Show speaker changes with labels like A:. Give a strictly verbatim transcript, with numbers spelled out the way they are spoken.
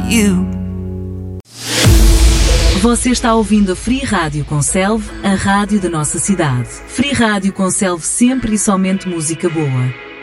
A: you.
B: Você está ouvindo a Free Rádio Conselve, a rádio da nossa cidade. Free Rádio Conselve sempre e somente música boa.